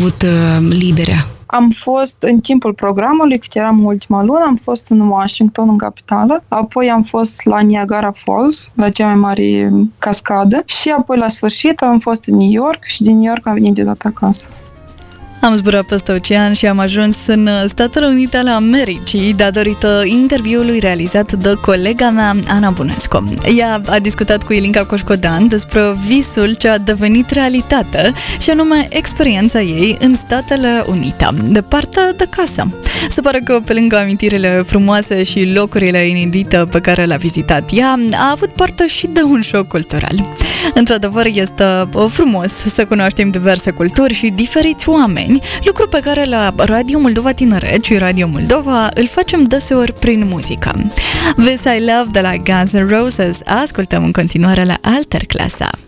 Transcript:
avut libere? Am fost în timpul programului, cât eram ultima lună, am fost în Washington, în capitală, apoi am fost la Niagara Falls, la cea mai mare cascadă, și apoi la sfârșit am fost în New York și din New York am venit deodată acasă. Am zburat peste ocean și am ajuns în Statele Unite ale Americii datorită interviului realizat de colega mea, Ana Bunescu. Ea a discutat cu Ilinca Coșcodan despre visul ce a devenit realitate și anume experiența ei în Statele Unite, departe de casă. Se pare că pe lângă amintirile frumoase și locurile inedite pe care le-a vizitat ea, a avut parte și de un șoc cultural. Într-adevăr, este frumos să cunoaștem diverse culturi și diferiți oameni, lucru pe care la Radio Moldova Tineret și Radio Moldova îl facem deseori prin muzică. This I Love de la Guns N' Roses ascultăm în continuare la Alterclasa.